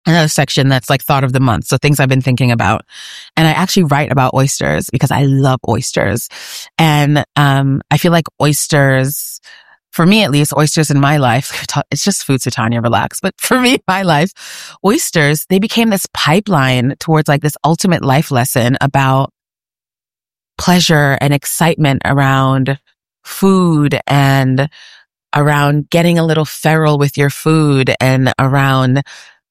another section that's like thought of the month. So things I've been thinking about. And I actually write about oysters because I love oysters. And, I feel like oysters, for me at least, oysters in my life, it's just food, so Tanya, relax. But for me, my life, oysters, they became this pipeline towards like this ultimate life lesson about pleasure and excitement around food and around getting a little feral with your food and around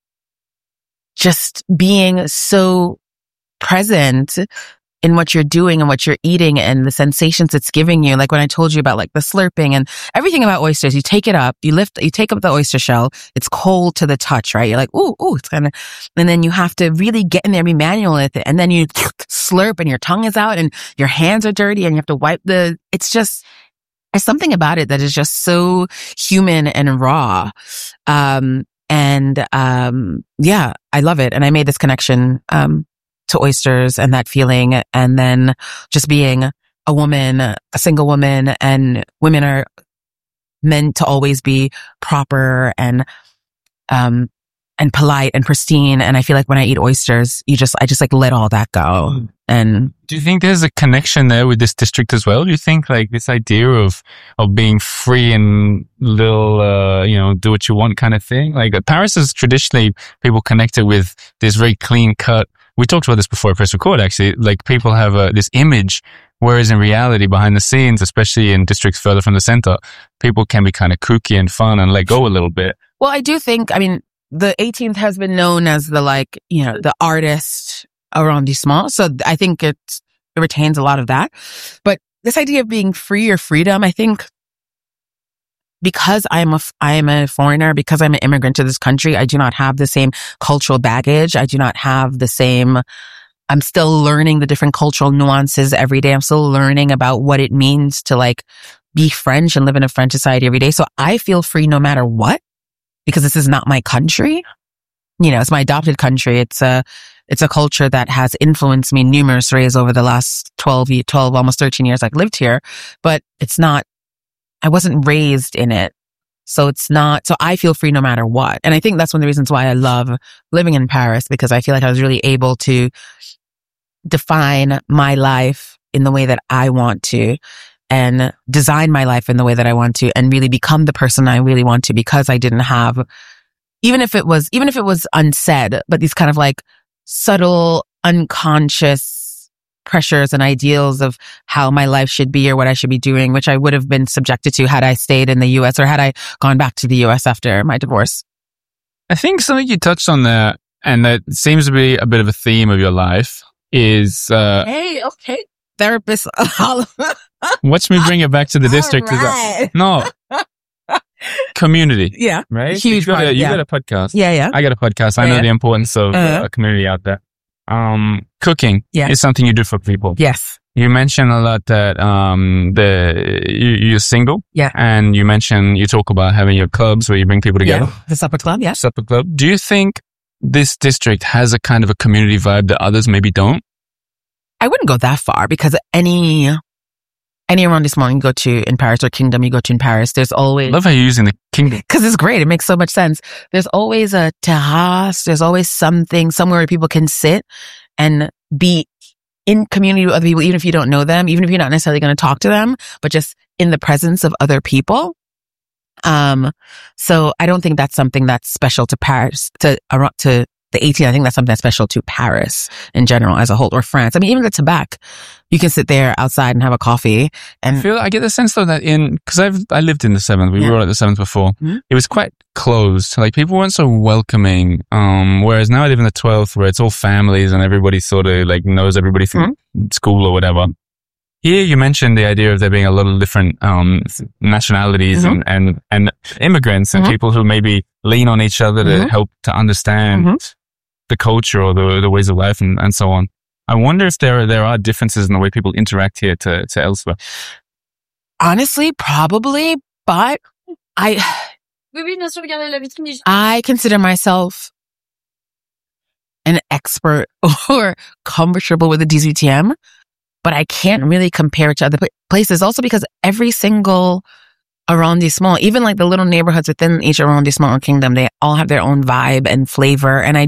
just being so present in what you're doing and what you're eating and the sensations it's giving you. Like when I told you about like the slurping and everything about oysters, you take it up, you take up the oyster shell. It's cold to the touch, right? You're like, ooh, it's kind of, and then you have to really get in there, be manual with it. And then you slurp and your tongue is out and your hands are dirty and you have to wipe it's just, there's something about it that is just so human and raw. Yeah, I love it. And I made this connection, to oysters and that feeling. And then just being a woman, a single woman, and women are meant to always be proper and polite and pristine. And I feel like when I eat oysters, I just like let all that go. And do you think there's a connection there with this district as well? Do you think like this idea of being free and little, do what you want kind of thing? Like Paris is traditionally people connected with this very clean cut. We talked about this before I press record, actually. Like people have this image, whereas in reality, behind the scenes, especially in districts further from the center, people can be kind of kooky and fun and let go a little bit. Well, I do think, the 18th has been known as the artist arrondissement. So I think it retains a lot of that. But this idea of being free or freedom, I think because I am a foreigner, because I'm an immigrant to this country, I do not have the same cultural baggage. I do not have the same, I'm still learning the different cultural nuances every day. I'm still learning about what it means to like be French and live in a French society every day. So I feel free no matter what, because this is not my country. It's my adopted country. It's a culture that has influenced me numerous ways over the last 12, almost 13 years I've lived here, but it's not, I wasn't raised in it. So I feel free no matter what. And I think that's one of the reasons why I love living in Paris, because I feel like I was really able to define my life in the way that I want to and design my life in the way that I want to and really become the person I really want to, because I didn't have, even if it was unsaid, but these kind of like subtle, unconscious pressures and ideals of how my life should be or what I should be doing, which I would have been subjected to had I stayed in the US or had I gone back to the US after my divorce. I think something you touched on there, and that seems to be a bit of a theme of your life, is Hey, okay. Therapist. Watch me bring it back to the district. Right. No. Community. Yeah. Right? Huge You got part, a podcast. Yeah. I got a podcast. I know the importance of a community out there. Cooking is something you do for people. Yes. You mentioned a lot that you're single. Yeah. And you talk about having your clubs where you bring people together. Yeah. The supper club, yeah. Supper club. Do you think this district has a kind of a community vibe that others maybe don't? I wouldn't go that far, because any arrondissement you go to in Paris or kingdom you go to in Paris, there's always... I love how you're using the kingdom. Because it's great. It makes so much sense. There's always a terrace. There's always something, somewhere where people can sit and be in community with other people, even if you don't know them, even if you're not necessarily going to talk to them, but just in the presence of other people. So I don't think that's something that's special to Paris, to the 18th. I think that's something that's special to Paris in general as a whole, or France. Even the Tabac, you can sit there outside and have a coffee. And I get the sense though that because I lived in the 7th, we were at the 7th before. Mm-hmm. It was quite closed. Like people weren't so welcoming. Whereas now I live in the 12th, where it's all families and everybody sort of like knows everybody from school or whatever. Here you mentioned the idea of there being a lot of different nationalities and immigrants and people who maybe lean on each other to help to understand the culture or the ways of life and so on. I wonder if there are differences in the way people interact here to elsewhere. Honestly, probably, but I consider myself an expert or comfortable with the 18th, but I can't really compare it to other places. Also because every single arrondissement, even like the little neighborhoods within each arrondissement or kingdom, they all have their own vibe and flavor. And I